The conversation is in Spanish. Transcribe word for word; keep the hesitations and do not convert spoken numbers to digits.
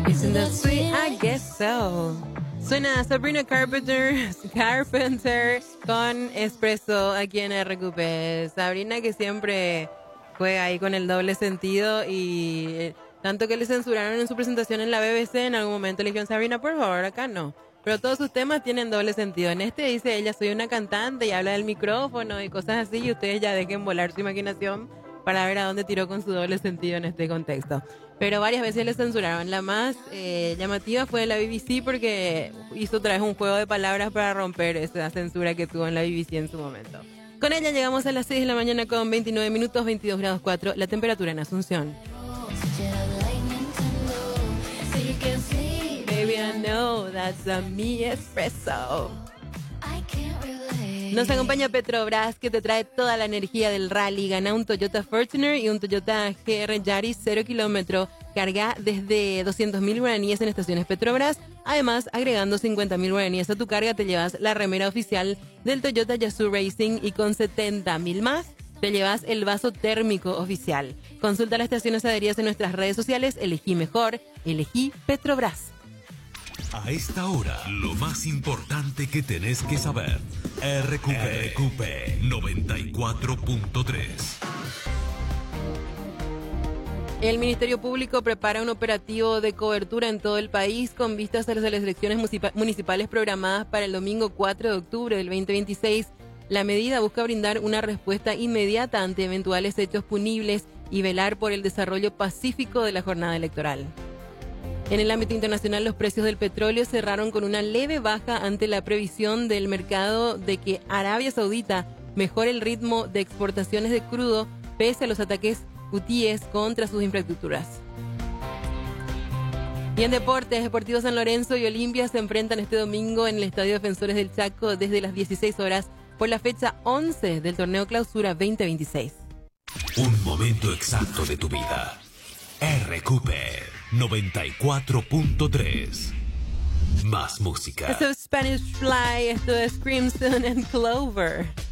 Isn't that sweet? I guess so. Suena Sabrina Carpenter, Carpenter con Espresso aquí en R Q P. Sabrina que siempre juega ahí con el doble sentido y eh, tanto que le censuraron en su presentación en la B B C, en algún momento le dijeron, Sabrina, por favor, acá no. Pero todos sus temas tienen doble sentido. En este dice ella, soy una cantante y habla del micrófono y cosas así, y ustedes ya dejen volar su imaginación para ver a dónde tiró con su doble sentido en este contexto. Pero varias veces le censuraron. La más eh, llamativa fue la B B C porque hizo otra vez un juego de palabras para romper esa censura que tuvo en la B B C en su momento. Con ella llegamos a las seis de la mañana con veintinueve minutos, veintidós grados cuatro, la temperatura en Asunción. Baby, I know that's a me espresso. Nos acompaña Petrobras, que te trae toda la energía del rally. Gana un Toyota Fortuner y un Toyota G R Yaris cero kilómetro. Carga desde doscientos mil guaraníes en estaciones Petrobras. Además, agregando cincuenta mil guaraníes a tu carga, te llevas la remera oficial del Toyota Yasu Racing y con setenta mil más, te llevas el vaso térmico oficial. Consulta las estaciones adheridas en nuestras redes sociales. Elegí mejor, elegí Petrobras. A esta hora, lo más importante que tenés que saber. R Q P, R Q P noventa y cuatro punto tres. El Ministerio Público prepara un operativo de cobertura en todo el país con vistas a las elecciones municipales programadas para el domingo cuatro de octubre del veinte veintiséis. La medida busca brindar una respuesta inmediata ante eventuales hechos punibles y velar por el desarrollo pacífico de la jornada electoral. En el ámbito internacional, los precios del petróleo cerraron con una leve baja ante la previsión del mercado de que Arabia Saudita mejore el ritmo de exportaciones de crudo pese a los ataques hutíes contra sus infraestructuras. Y en deportes, Deportivo San Lorenzo y Olimpia se enfrentan este domingo en el Estadio Defensores del Chaco desde las dieciséis horas por la fecha once del torneo Clausura veinte veintiséis. Un momento exacto de tu vida. R Q P noventa y cuatro punto tres. Más música. Esto es Spanish Fly, esto es Crimson and Clover.